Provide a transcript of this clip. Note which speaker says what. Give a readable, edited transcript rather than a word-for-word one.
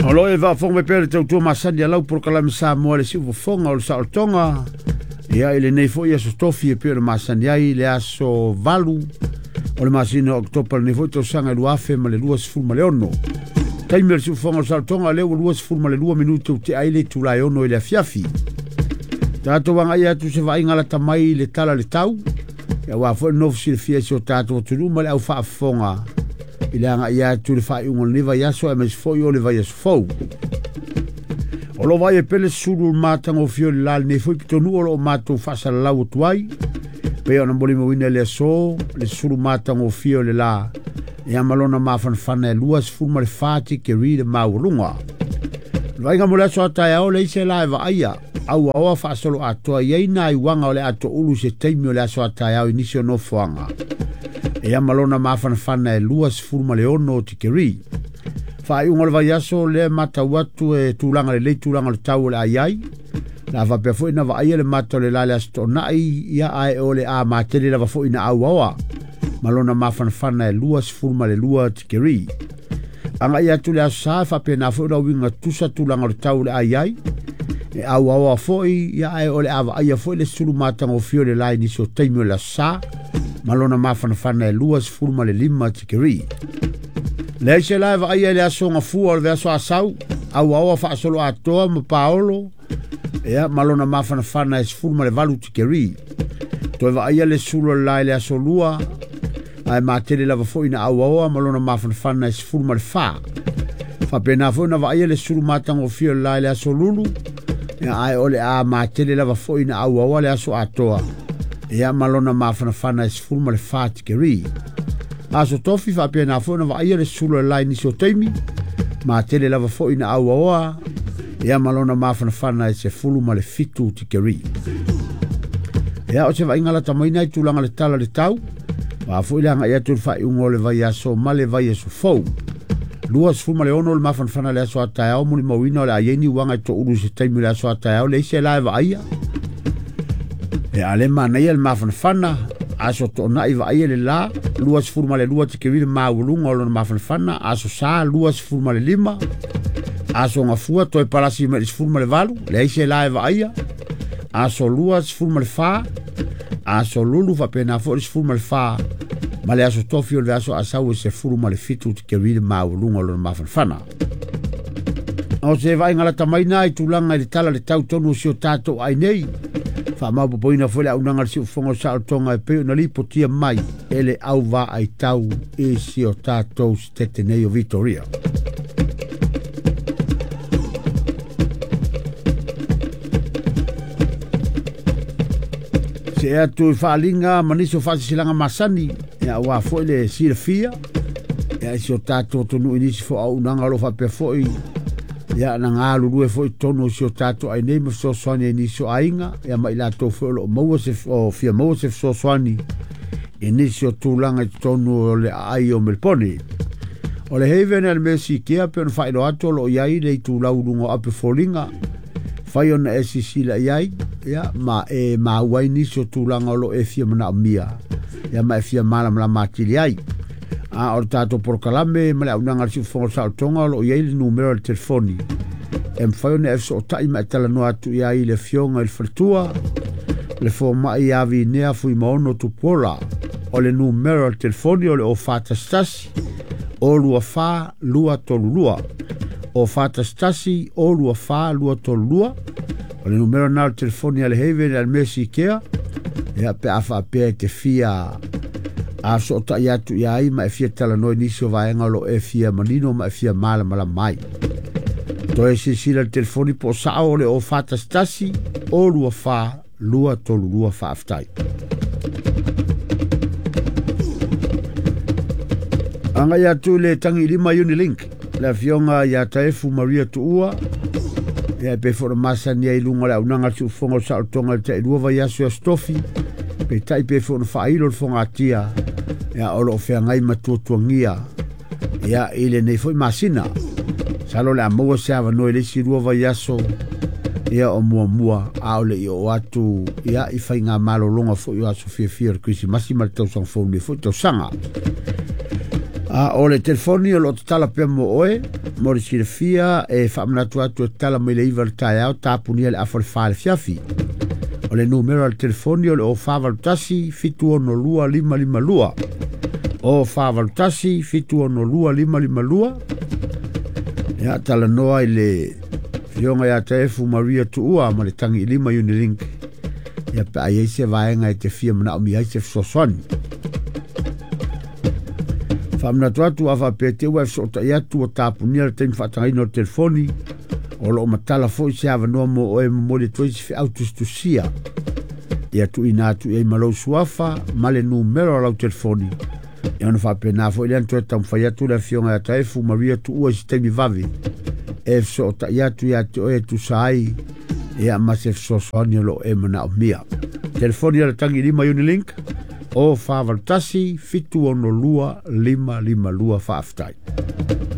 Speaker 1: Olo e va fonga pele tau tua masani a lau por kalami sa moa le siu fonga o le sa o tonga. Ia ele nei fo ia so tofi e pele masani ai le aso valu. O le masina o oktopa le nei fo i tau sanga i luafe ma le lua sifuru ma le ono. Taimi le siu fonga o le sa o tonga leo lua sifuru ma le lua minuto te aile tu lai ono i le afiafi. Tato wanga ia tu se va ingala tamai le tala le tau. Ia wafo e nofu si le fia si o tato o tunu ma le au faa fonga. Ile anga ia tu le fai ungon liva yaso e mes foi o le vai fou. O lo vai e pele suru matang o fio le lal ne foi pitonu o lo mato fasa lau tuai. Pe ona mboli mo wina le so le suru matang o fio le la. E amalona mafan fana e luas fuma le fati ke ri le maurunga. Vai nga mole so ata o le ise la va aya. Au awa fasa lo ato ye na I wanga o le ato ulu se taimi o le aso ata o inisio no foanga. E amalona mafana e luas furma le ono tikeri. Fai ungol vai aso le mata watu e tulanga le lei tulanga le tau le ayai. La va pe foi na va ai le mata le lale asto nai ia ai o le a matele la va foi na au awa. Malona mafana e luas furma le lua tikeri. Anga ia tu le asa fa pe na foi na winga tusa tulanga le tau le ayai. E au awa foi ia ai o le ava ai foi le sulu mata o fio le lai ni so taimi la sa. Malona mafana e luas furma le lima tikeri. Le se laiva ai le asonga fua le aso asau. Au awa fa solo atoa ma paolo. Ea malona mafana e furma le valu tikeri. Toi va ai le sulu lai le aso lua. Ai matele lava foi na au awa malona mafana e furma le fa. Fa pena foi na va ai le sulu matango fio lai le aso lulu. Ea ai ole a matele lava foi na au awa le aso atoa. Ia malona mafana e sfulma le fati ke ri. Aso tofi fa pia na fona va ia le sulu lai ni so teimi. Ma tele lava fo ina au aoa. Ia malona mafana e se fuluma le fitu ti ke ri. Ia o se va ingala tamaina I tulanga le tala le tau. Va fo ilanga ia tu fa ungo le vai aso ma le vai aso fou. Lua sfulma le ono le mafana le aso atayao muli mawina le ayeni wanga to uru se teimi le aso atayao le ise lai va ia. E ale mana ia le mafana aso to na iwa ia le la luas furma le lua tike vile maulunga o le mafana aso sa luas furma le lima aso ngafua to e palasi me furma le valu le ise la iwa ia aso luas furma le fa aso lulu fa pena fo furma le fa ma le aso tofio le aso asau se furma le fitu tike vile maulunga o le mafana o se vai ngala tamaina I tulanga le tala le tau tonu si o tato ai nei fa ma po ina fole au nanga si fongo sa tonga e pe na li potia mai ele au va ai tau e si o tato stete nei o Victoria. Se atu fa linga maniso fa silanga masani ya wa fole silfia ya si o tato tonu inisi fo au nanga lo fa pe foi ya na ngalu lue foi tonu si o tato ai nei so soani ni so ainga ya mai la to fo lo mo se o fia mo se so soani ni so tulanga tonu le ai o melponi o le heven al mesi kia pe fa ilo ato lo yai le tu la ulungo ape folinga fai on SCC la yai ya ma ma wai ni so tulanga lo e fia mana mia ya ma fia mala mala matili ai a o tato por calambe ma la unanga si fongo sa tonga lo ye il numero del telefoni em fai ne so tai ma tala no atu ya ile fionga il fortua le forma ia vi ne fu mo no tu pola o le numero del telefoni o le ofata stasi o lua fa lua tolua o fata stasi o lua fa lua tolua o le numero na del telefoni al heven al mesi kea ya pe afa pe te fia a so ta ya tu ya I ma fia tala no inisio vaenga lo e fia manino ma fia mala mai to e si la telefoni po sa o le o fata stasi o lua fa lua tolu lua fa aftai anga ya tu le tangi lima Unilink la fionga ya taifu Maria tuua ya pe for masa ni ai lunga la unanga tu fongo sa tonga te lua va ya so stofi pe tai pe for fa ilo fonga tia ya olo fe ngai matutuangia ya ile nei foi masina salo la mo se ava no ile si ruva yaso ya o mua a ole yo atu ya I fai nga malo longa fo yo aso fie fie krisi masima tau sang fo ni fo tau sanga O le telefoni o lo tala pe mo oe, mo le silafia e whaamnatu atu e tala mai le iwa le tae au, tāpunia le afo le whaale fiafi. O le numero al telefoni o le o whavalutasi, fitu ono lua lima lima lua. O whavalutasi, fitu ono lua lima lima lua. Ia tala noa i le fionga ia te efu Maria Tuua, ma le tangi i lima Unilink. Ia pe ai eise vaenga e te fia mana o mi aise fsoswani. Whamna tuatu awa pete ua fso ta iatu o tāpunia le teimi whatangaino o telefoni o lo matala fo i se awa noa mo o e mamoli tuaisi fi autustusia. Ia tu inatu e malou suafa male numero lau telefoni. Ia ono whapena fo ili anto e tamwhaiatu le fionga e taefu Maria Tuua i se teimi vavi. E fso ta iatu ia te oe tu saai ia mase fso soani lo e mana o mia. Telefoni ala tangi lima Unilink. O whavalutasi, fitu ono lua, lima lua whaaftai.